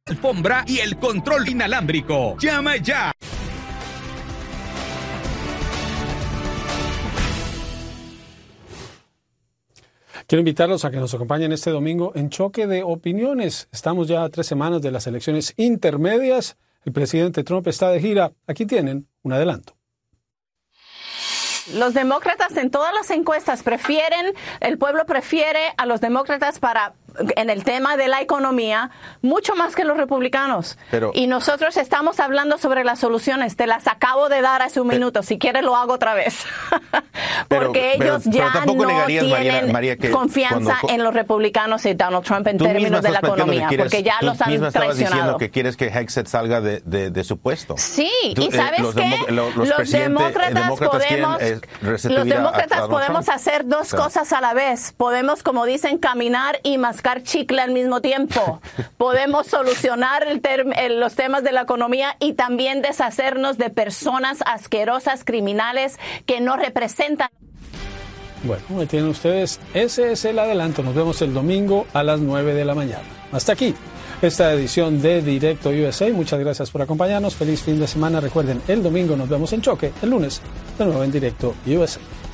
alfombra y el control inalámbrico. ¡Llama ya! Quiero invitarlos a que nos acompañen este domingo en Choque de Opiniones. Estamos ya a 3 semanas de las elecciones intermedias. El presidente Trump está de gira. Aquí tienen un adelanto. Los demócratas en todas las encuestas el pueblo prefiere a los demócratas en el tema de la economía mucho más que los republicanos. Y nosotros estamos hablando sobre las soluciones. Te las acabo de dar hace un minuto. Si quieres lo hago otra vez. Porque ellos ya no tienen confianza en los republicanos y Donald Trump en términos de la economía. Porque ya los han traicionado. Estabas diciendo que quieres que Hegseth salga de su puesto. Sí, y ¿sabes qué? Los demócratas podemos hacer dos cosas a la vez. Podemos, como dicen, caminar y mascar chicle al mismo tiempo. Podemos solucionar los temas de la economía y también deshacernos de personas asquerosas, criminales, que no representan. Bueno, ahí tienen ustedes. Ese es el adelanto. Nos vemos el domingo a las 9 de la mañana. Hasta aquí esta edición de Directo USA. Muchas gracias por acompañarnos. Feliz fin de semana. Recuerden, el domingo nos vemos en Choque. El lunes, de nuevo en Directo USA.